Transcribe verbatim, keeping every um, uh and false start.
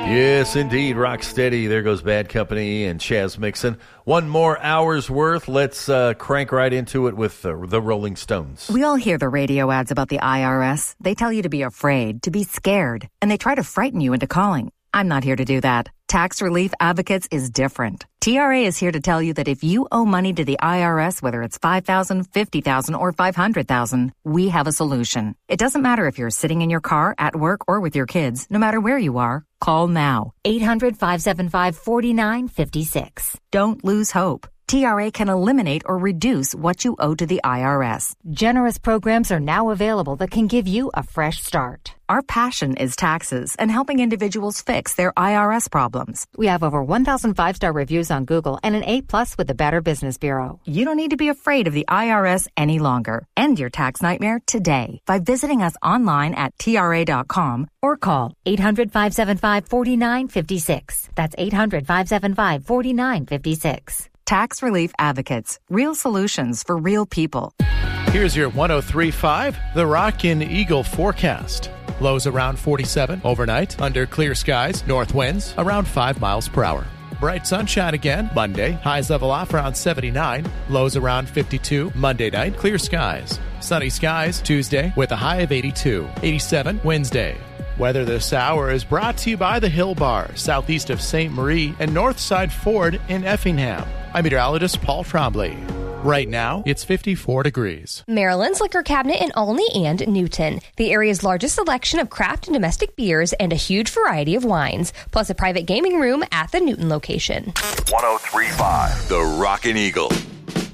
Yes, indeed. Rock steady. There goes Bad Company and Chaz Mixon. One more hour's worth. Let's uh, crank right into it with uh, the Rolling Stones. We all hear the radio ads about the I R S. They tell you to be afraid, to be scared, and they try to frighten you into calling. I'm not here to do that. Tax Relief Advocates is different. T R A is here to tell you that if you owe money to the I R S, whether it's five thousand dollars, fifty thousand dollars, or five hundred thousand dollars, we have a solution. It doesn't matter if you're sitting in your car, at work, or with your kids. No matter where you are, call now. eight hundred, five seven five, four nine five six. Don't lose hope. T R A can eliminate or reduce what you owe to the I R S. Generous programs are now available that can give you a fresh start. Our passion is taxes and helping individuals fix their I R S problems. We have over one thousand five-star reviews on Google and an A plus with the Better Business Bureau. You don't need to be afraid of the I R S any longer. End your tax nightmare today by visiting us online at T R A dot com or call eight hundred, five seven five, four nine five six. That's eight hundred, five seven five, four nine five six. Tax Relief Advocates. Real solutions for real people. Here's your one oh three point five, The Rockin' Eagle forecast. Lows around forty-seven overnight, under clear skies, north winds around five miles per hour. Bright sunshine again Monday, highs level off around seventy-nine, lows around fifty-two. Monday night, clear skies. Sunny skies Tuesday with a high of eighty-two. eighty-seven Wednesday. Weather this hour is brought to you by the Hill Bar, southeast of Saint Marie and Northside Ford in Effingham. I'm meteorologist Paul Trombley. Right now, it's fifty-four degrees. Maryland's Liquor Cabinet in Olney and Newton. The area's largest selection of craft and domestic beers and a huge variety of wines, plus a private gaming room at the Newton location. one oh three point five, The Rockin' Eagle.